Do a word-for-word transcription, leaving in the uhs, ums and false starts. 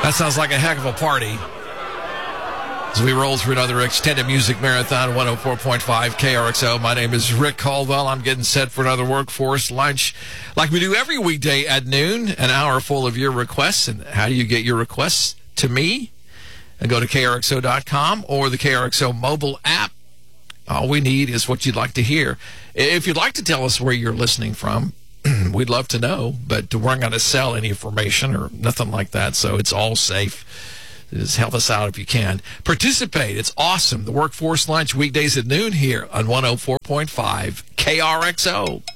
That sounds like a heck of a party. As we roll through another extended music marathon, one oh four point five K R X O. My name is Rick Caldwell. I'm getting set for another workforce lunch like we do every weekday at noon, an hour full of your requests. And how do you get your requests to me? And go to K R X O dot com or the K R X O mobile app. All we need is what you'd like to hear. If you'd like to tell us where you're listening from, we'd love to know, but we're not going to sell any information or nothing like that, so it's all safe. Just help us out if you can. Participate. It's awesome. The Workforce Lunch weekdays at noon here on one oh four point five K R X O.